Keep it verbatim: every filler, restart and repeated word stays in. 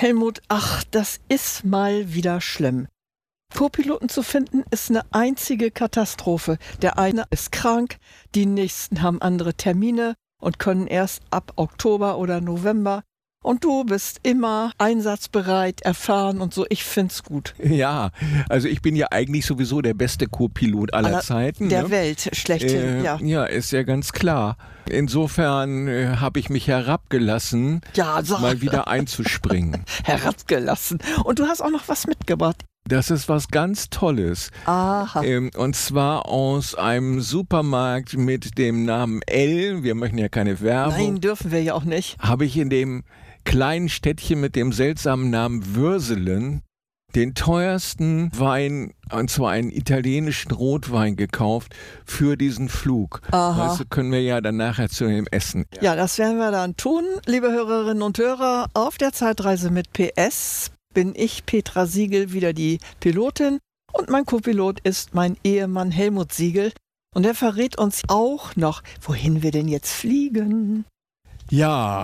Helmut, ach, das ist mal wieder schlimm. Co-Piloten zu finden ist eine einzige Katastrophe. Der eine ist krank, die nächsten haben andere Termine und können erst ab Oktober oder November. Und du bist immer einsatzbereit, erfahren und so. Ich find's gut. Ja, also ich bin ja eigentlich sowieso der beste Co-Pilot aller, aller Zeiten. Der ne? Welt, schlechthin, äh, ja. Ja, ist ja ganz klar. Insofern äh, habe ich mich herabgelassen, ja, so. mal wieder einzuspringen. Herabgelassen. Und du hast auch noch was mitgebracht. Das ist was ganz Tolles. Aha. Ähm, und zwar aus einem Supermarkt mit dem Namen L. Wir möchten ja keine Werbung. Nein, dürfen wir ja auch nicht. Habe ich in dem kleinen Städtchen mit dem seltsamen Namen Würselen den teuersten Wein, und zwar einen italienischen Rotwein gekauft für diesen Flug. Aha. Also können wir ja dann nachher zu dem Essen. Ja, das werden wir dann tun, liebe Hörerinnen und Hörer. Auf der Zeitreise mit P S bin ich, Petra Siegel, wieder die Pilotin. Und mein Co-Pilot ist mein Ehemann Helmut Siegel. Und er verrät uns auch noch, wohin wir denn jetzt fliegen. Ja,